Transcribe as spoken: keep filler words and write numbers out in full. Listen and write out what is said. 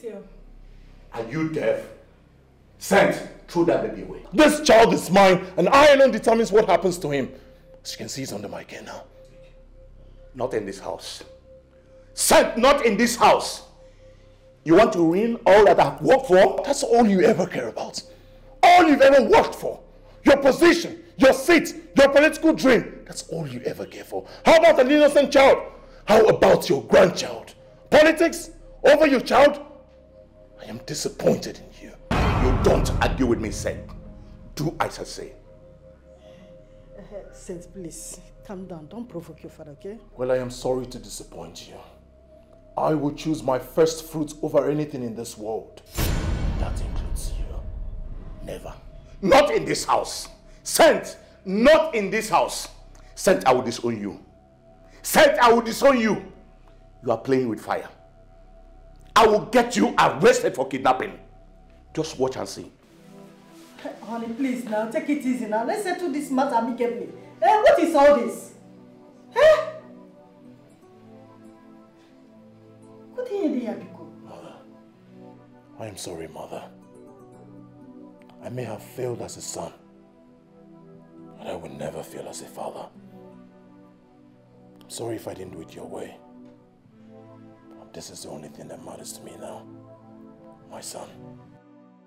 Still. Are you deaf? Sent, throw that baby away. This child is mine, and I alone determines what happens to him. As you can see, he's under my care now. Not in this house. Sent, not in this house. You want to ruin all that I've worked for? That's all you ever care about. All you've ever worked for. Your position, your seat, your political dream. That's all you ever care for. How about an innocent child? How about your grandchild? Politics? Over your child? I am disappointed in you. You don't argue with me, Seth. Do as I say. Uh, Seth, please, calm down. Don't provoke your father, okay? Well, I am sorry to disappoint you. I would choose my first fruits over anything in this world. That includes you. Never. Not in this house. Sent, not in this house. Sent, I will disown you. Sent, I will disown you. You are playing with fire. I will get you arrested for kidnapping. Just watch and see. Honey, please now, take it easy now. Let's settle this matter amicably. Eh, what is all this? Eh? Mother, I am sorry, Mother. I may have failed as a son, but I will never fail as a father. I'm sorry if I didn't do it your way. But this is the only thing that matters to me now. My son.